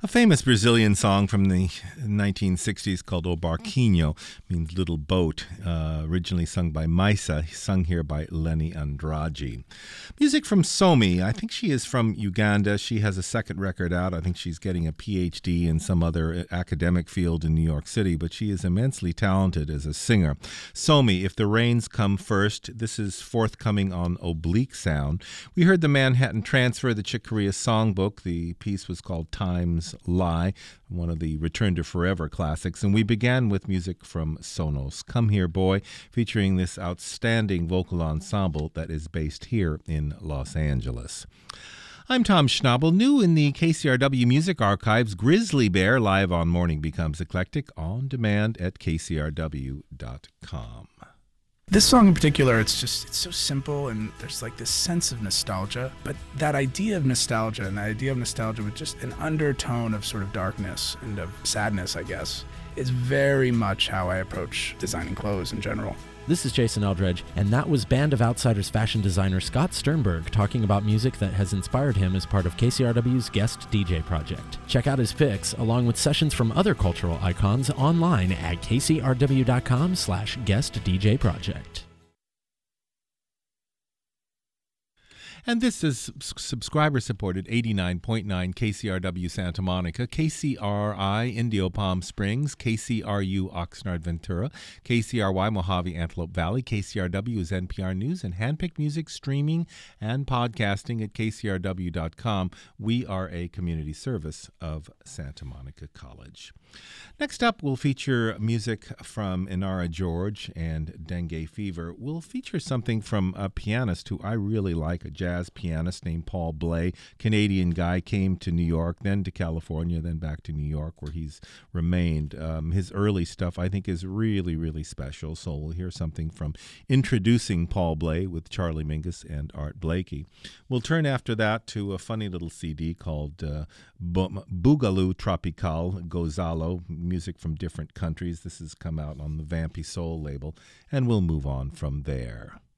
A famous Brazilian song from the 1960s called O Barquinho, means little boat, originally sung by Maisa, sung here by Lenny Andrade. Music from Somi. I think she is from Uganda. She has a second record out. I think she's getting a PhD in some other academic field in New York City, but she is immensely talented as a singer. Somi, If the Rains Come First. This is forthcoming on Oblique Sound. We heard the Manhattan Transfer, the Chick Corea Songbook. The piece was called Times Lie, one of the Return to Forever classics. And we began with music from Sonos, Come Here Boy, featuring this outstanding vocal ensemble that is based here in Los Angeles. I'm Tom Schnabel. New in the KCRW Music Archives, Grizzly Bear, live on Morning Becomes Eclectic, on demand at kcrw.com. This song in particular, it's so simple, and there's like this sense of nostalgia, but that idea of nostalgia with just an undertone of sort of darkness and of sadness, I guess, is very much how I approach designing clothes in general. This is Jason Eldredge, and that was Band of Outsiders fashion designer Scott Sternberg talking about music that has inspired him as part of KCRW's Guest DJ project. Check out his picks, along with sessions from other cultural icons, online at kcrw.com/guestdjproject. And this is subscriber-supported 89.9 KCRW Santa Monica, KCRI Indio Palm Springs, KCRU Oxnard Ventura, KCRY Mojave Antelope Valley. KCRW is NPR News and handpicked music, streaming, and podcasting at kcrw.com. We are a community service of Santa Monica College. Next up, we'll feature music from Inara George and Dengue Fever. We'll feature something from a pianist who I really like, a jazz pianist named Paul Bley. Canadian guy, came to New York, then to California, then back to New York, where he's remained. His early stuff, I think, is really, really special. So we'll hear something from Introducing Paul Bley with Charlie Mingus and Art Blakey. We'll turn after that to a funny little CD called Boogaloo Tropical Gozalo, music from different countries. This has come out on the Vampy Soul label, and we'll move on from there.